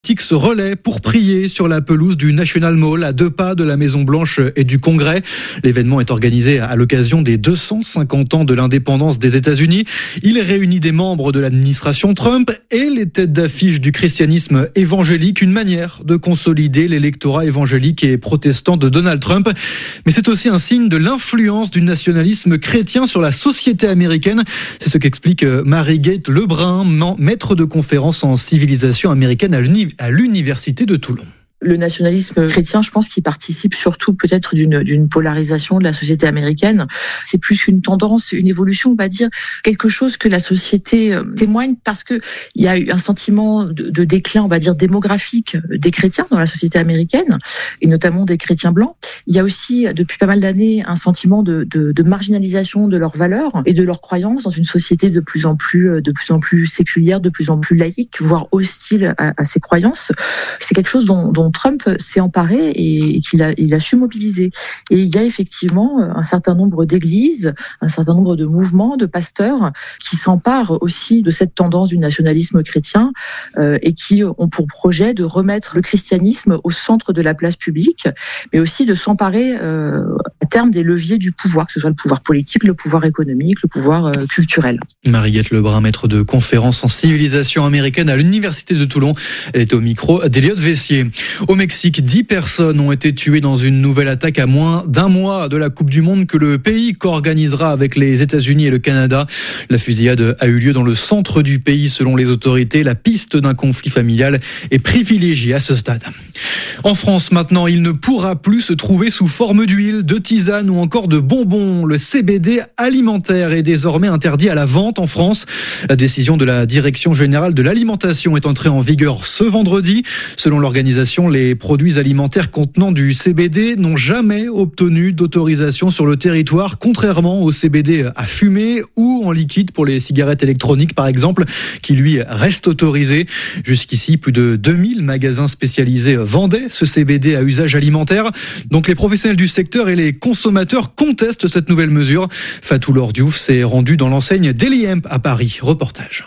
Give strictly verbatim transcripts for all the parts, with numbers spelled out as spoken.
se relaie pour prier sur la pelouse du National Mall à deux pas de la Maison Blanche et du Congrès. L'événement est organisé à l'occasion des deux cent cinquante ans de l'indépendance des États-Unis. Il réunit des membres de l'administration Trump et les têtes d'affiche du christianisme évangélique, une manière de consolider l'électorat évangélique et protestant de Donald Trump. Mais c'est aussi un signe de l'influence du nationalisme chrétien sur la société américaine. C'est ce qu'explique Marie-Gate Lebrun, maître de conférence en civilisation américaine à l'Uni- à l'Université de Toulon. Le nationalisme chrétien, je pense qu'il participe surtout peut-être d'une, d'une polarisation de la société américaine. C'est plus qu'une tendance, une évolution, on va dire, quelque chose que la société témoigne parce que il y a eu un sentiment de, de déclin, on va dire, démographique des chrétiens dans la société américaine, et notamment des chrétiens blancs. Il y a aussi, depuis pas mal d'années, un sentiment de, de, de marginalisation de leurs valeurs et de leurs croyances dans une société de plus en plus, de plus en plus séculière, de plus en plus laïque, voire hostile à, à ces croyances. C'est quelque chose dont, dont Trump s'est emparé et qu'il a, il a su mobiliser. Et il y a effectivement un certain nombre d'églises, un certain nombre de mouvements, de pasteurs qui s'emparent aussi de cette tendance du nationalisme chrétien euh, et qui ont pour projet de remettre le christianisme au centre de la place publique, mais aussi de s'emparer euh, à terme des leviers du pouvoir, que ce soit le pouvoir politique, le pouvoir économique, le pouvoir euh, culturel. Marie-Gate Lebrun, maître de conférence en civilisation américaine à l'Université de Toulon. Elle est au micro d'Eliott Vessier. Au Mexique, dix personnes ont été tuées dans une nouvelle attaque à moins d'un mois de la Coupe du Monde que le pays co-organisera avec les États-Unis et le Canada. La fusillade a eu lieu dans le centre du pays selon les autorités. La piste d'un conflit familial est privilégiée à ce stade. En France, maintenant, il ne pourra plus se trouver sous forme d'huile, de tisane ou encore de bonbons. Le C B D alimentaire est désormais interdit à la vente en France. La décision de la Direction générale de l'alimentation est entrée en vigueur ce vendredi. Selon l'organisation, les produits alimentaires contenant du C B D n'ont jamais obtenu d'autorisation sur le territoire, contrairement au C B D à fumer ou en liquide pour les cigarettes électroniques, par exemple, qui lui reste autorisé. Jusqu'ici, plus de deux mille magasins spécialisés vendaient ce C B D à usage alimentaire. Donc les professionnels du secteur et les consommateurs contestent cette nouvelle mesure. Fatou Lordiouf s'est rendu dans l'enseigne Deli Hemp à Paris. Reportage.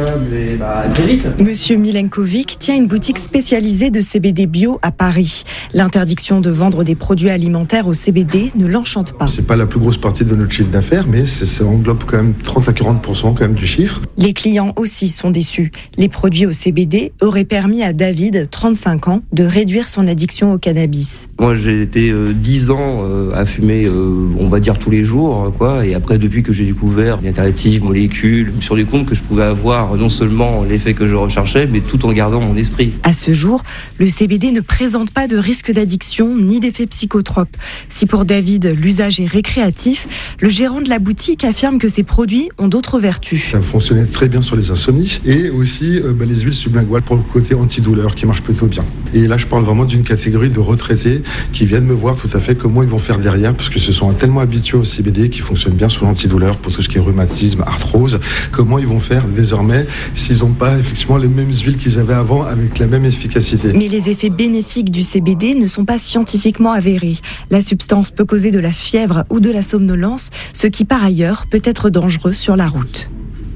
Monsieur Milenkovic tient une boutique spécialisée de C B D bio à Paris. L'interdiction de vendre des produits alimentaires au C B D ne l'enchante pas. C'est pas la plus grosse partie de notre chiffre d'affaires, mais c'est, ça englobe quand même trente à quarante pour cent quand même du chiffre. Les clients aussi sont déçus. Les produits au C B D auraient permis à David, trente-cinq ans, de réduire son addiction au cannabis. Moi, j'ai été euh, dix ans euh, à fumer, euh, on va dire tous les jours, quoi. Et après, depuis que j'ai découvert les alternatives, molécules, je me suis rendu compte que je pouvais avoir non seulement l'effet que je recherchais, mais tout en gardant mon esprit. À ce jour, le C B D ne présente pas de risque d'addiction ni d'effet psychotrope. Si pour David, l'usage est récréatif, le gérant de la boutique affirme que ces produits ont d'autres vertus. Ça fonctionnait très bien sur les insomnies et aussi euh, bah, les huiles sublinguales pour le côté antidouleur qui marche plutôt bien. Et là, je parle vraiment d'une catégorie de retraités qui viennent me voir tout à fait comment ils vont faire derrière, parce que se sont tellement habitués au C B D qui fonctionne bien sous l'antidouleur pour tout ce qui est rhumatisme, arthrose. Comment ils vont faire désormais s'ils n'ont pas effectivement les mêmes huiles qu'ils avaient avant avec la même efficacité. Mais les effets bénéfiques du C B D ne sont pas scientifiquement avérés. La substance peut causer de la fièvre ou de la somnolence, ce qui par ailleurs peut être dangereux sur la route.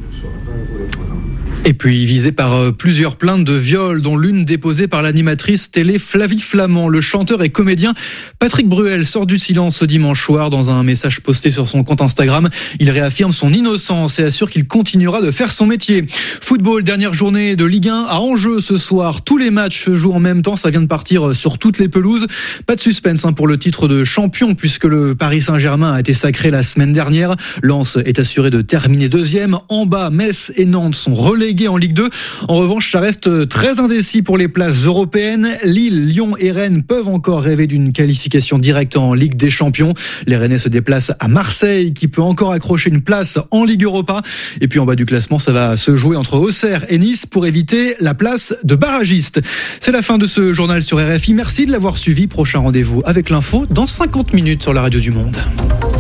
Et puis visé par plusieurs plaintes de viol, dont l'une déposée par l'animatrice télé Flavie Flamand. Le chanteur et comédien Patrick Bruel sort du silence ce dimanche soir. Dans un message posté sur son compte Instagram, il réaffirme son innocence et assure qu'il continuera de faire son métier. Football, dernière journée de Ligue un à enjeu ce soir. Tous les matchs se jouent en même temps, ça vient de partir sur toutes les pelouses. Pas de suspense hein, pour le titre de champion, puisque le Paris Saint-Germain a été sacré la semaine dernière. Lens est assuré de terminer deuxième. En bas, Metz et Nantes sont relégués en Ligue deux. En revanche, ça reste très indécis pour les places européennes. Lille, Lyon et Rennes peuvent encore rêver d'une qualification directe en Ligue des Champions. Les Rennais se déplacent à Marseille, qui peut encore accrocher une place en Ligue Europa. Et puis en bas du classement, ça va se jouer entre Auxerre et Nice pour éviter la place de barragiste. C'est la fin de ce journal sur R F I. Merci de l'avoir suivi. Prochain rendez-vous avec l'info dans cinquante minutes sur la radio du Monde.